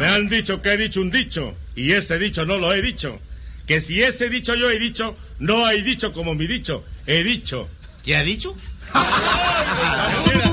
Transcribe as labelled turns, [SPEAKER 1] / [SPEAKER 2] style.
[SPEAKER 1] han dicho que he dicho un dicho, y ese dicho no lo he dicho. Que si ese dicho yo he dicho, no hay dicho como mi dicho. He dicho.
[SPEAKER 2] ¿Qué ha dicho?